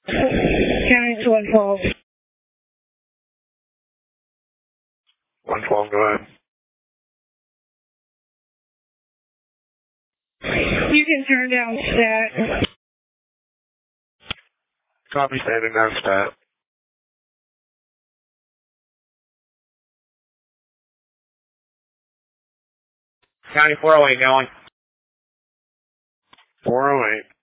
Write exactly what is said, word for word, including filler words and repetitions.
County to one twelve. one twelve, go ahead. You can turn down stat. Copy, standing down stat. County four oh eight going. four oh eight.